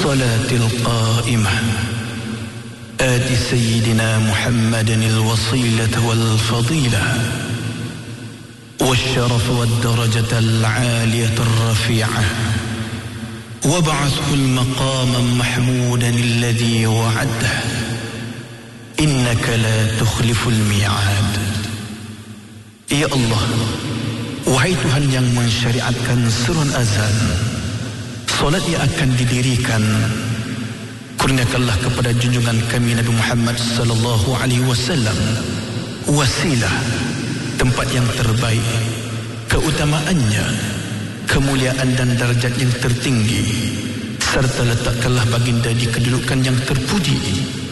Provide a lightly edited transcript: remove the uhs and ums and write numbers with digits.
الصلاة القائمة آت سيدنا محمد الوصيلة والفضيلة والشرف والدرجة العالية الرفيعة وابعثه المقام محمودا الذي وعده إنك لا تخلف الميعاد. Ya Allah, wahai Tuhan yang mensyariatkan seruan azan, solat yang akan didirikan, kurniakanlah kepada junjungan kami Nabi Muhammad sallallahu alaihi wasallam wasilah, tempat yang terbaik, keutamaannya, kemuliaan dan darjat yang tertinggi, serta letakkanlah baginda di kedudukan yang terpuji